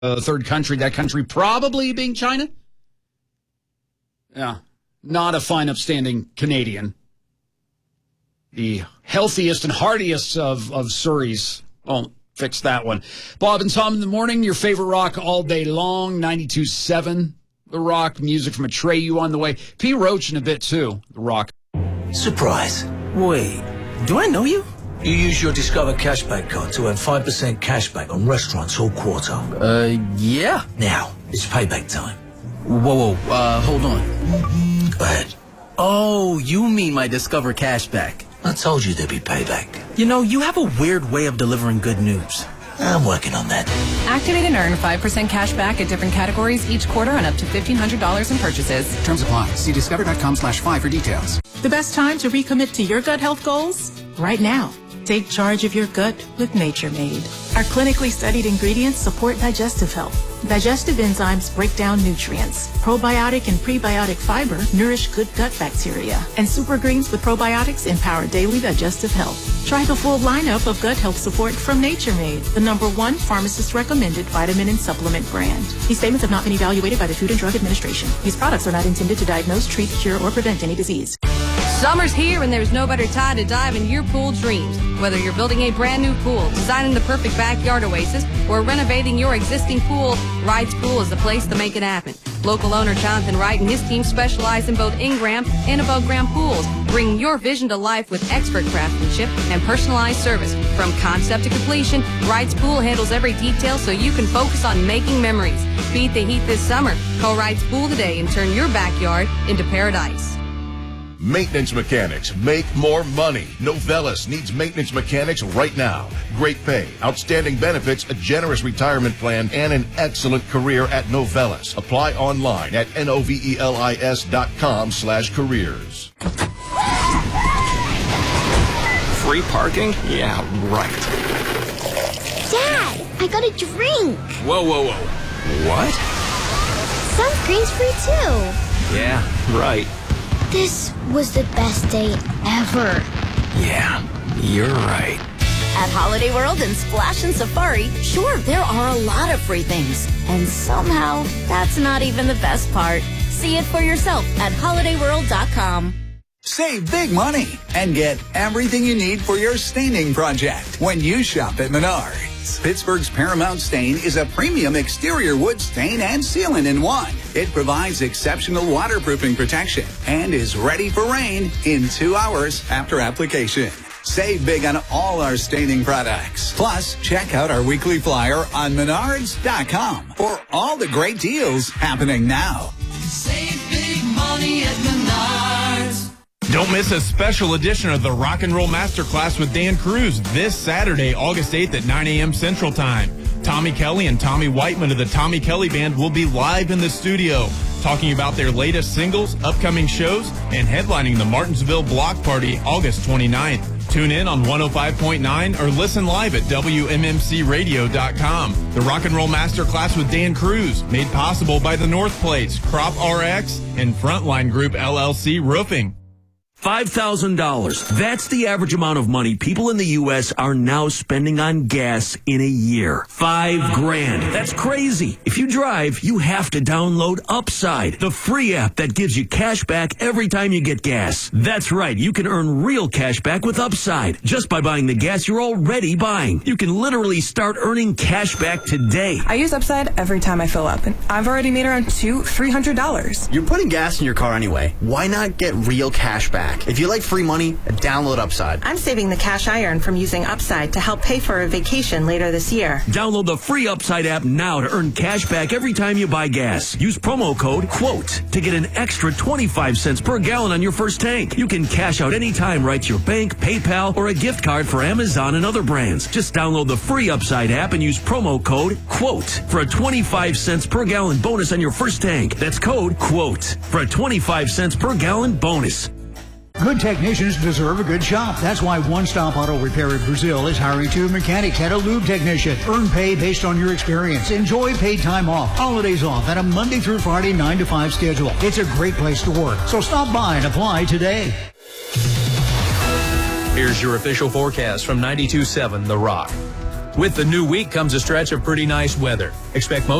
third country, that country probably being China. Yeah, not a fine, upstanding Canadian. The healthiest and hardiest of Surreys. Won't fix that one. Bob and Tom in the morning, your favorite rock all day long, 92.7. The Rock, music from Atreyu on the way. P. Roach in a bit, too. The Rock. Surprise. Wait, do I know you? You use your Discover Cashback card to earn 5% cashback on restaurants all quarter. Yeah. Now, it's payback time. Whoa, hold on. Go ahead. Oh, you mean my Discover Cashback. I told you there'd be payback. You know, you have a weird way of delivering good news. I'm working on that. Activate and earn 5% cash back at different categories each quarter on up to $1,500 in purchases. Terms apply. See discover.com/5 for details. The best time to recommit to your gut health goals? Right now. Take charge of your gut with Nature Made. Our clinically studied ingredients support digestive health. Digestive enzymes break down nutrients. Probiotic and prebiotic fiber nourish good gut bacteria. And super greens with probiotics empower daily digestive health. Try the full lineup of gut health support from Nature Made, the #1 pharmacist-recommended vitamin and supplement brand. These statements have not been evaluated by the Food and Drug Administration. These products are not intended to diagnose, treat, cure, or prevent any disease. Summer's here and there's no better time to dive in your pool dreams. Whether you're building a brand new pool, designing the perfect backyard oasis, or renovating your existing pool, Wright's Pool is the place to make it happen. Local owner Jonathan Wright and his team specialize in both in-ground and above-ground pools, bringing your vision to life with expert craftsmanship and personalized service. From concept to completion, Wright's Pool handles every detail so you can focus on making memories. Beat the heat this summer. Call Wright's Pool today and turn your backyard into paradise. Maintenance mechanics make more money. Novelis needs maintenance mechanics right now. Great pay, outstanding benefits, a generous retirement plan, and an excellent career at Novelis. Apply online at novelis.com/careers. Free parking? Yeah, right. Dad, I got a drink. Whoa. What? Sunscreen's free too. Yeah, right. This was the best day ever. Yeah, you're right. At Holiday World and Splash and Safari, sure, there are a lot of free things. And somehow, that's not even the best part. See it for yourself at holidayworld.com. Save big money and get everything you need for your staining project when you shop at Menards. Pittsburgh's Paramount Stain is a premium exterior wood stain and sealant in one. It provides exceptional waterproofing protection and is ready for rain in 2 hours after application. Save big on all our staining products. Plus, check out our weekly flyer on Menards.com for all the great deals happening now. Save big money at Menards. Don't miss a special edition of the Rock and Roll Masterclass with Dan Cruz this Saturday, August 8th at 9 a.m. Central Time. Tommy Kelly and Tommy Whiteman of the Tommy Kelly Band will be live in the studio, talking about their latest singles, upcoming shows, and headlining the Martinsville Block Party August 29th. Tune in on 105.9 or listen live at WMMCradio.com. The Rock and Roll Masterclass with Dan Cruz, made possible by the North Place, Crop RX, and Frontline Group LLC Roofing. $5,000. That's the average amount of money people in the U.S. are now spending on gas in a year. $5,000. That's crazy. If you drive, you have to download Upside, the free app that gives you cash back every time you get gas. That's right. You can earn real cash back with Upside just by buying the gas you're already buying. You can literally start earning cash back today. I use Upside every time I fill up, and I've already made around $300. You're putting gas in your car anyway. Why not get real cash back? If you like free money, download Upside. I'm saving the cash I earn from using Upside to help pay for a vacation later this year. Download the free Upside app now to earn cash back every time you buy gas. Use promo code QUOTE to get an extra 25 cents per gallon on your first tank. You can cash out anytime right to your bank, PayPal, or a gift card for Amazon and other brands. Just download the free Upside app and use promo code QUOTE for a 25 cents per gallon bonus on your first tank. That's code QUOTE for a 25 cents per gallon bonus. Good technicians deserve a good shop. That's why One Stop Auto Repair in Brazil is hiring 2 mechanics and a lube technician. Earn pay based on your experience. Enjoy paid time off, holidays off, and a Monday through Friday 9 to 5 schedule. It's a great place to work. So stop by and apply today. Here's your official forecast from 92.7 The Rock. With the new week comes a stretch of pretty nice weather. Expect most